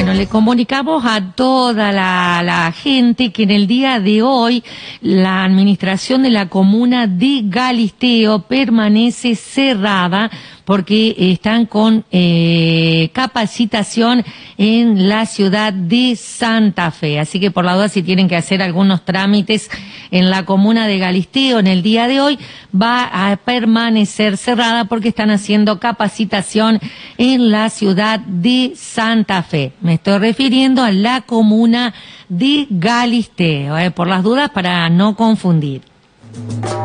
Bueno, le comunicamos a toda la gente que en el día de hoy la administración de la comuna de Galisteo permanece cerrada porque están con capacitación en la ciudad de Santa Fe. Así que por la duda, si tienen que hacer algunos trámites en la comuna de Galisteo en el día de hoy, va a permanecer cerrada porque están haciendo capacitación en la ciudad de Santa Fe. Me estoy refiriendo a la comuna de Galisteo, por las dudas para no confundir.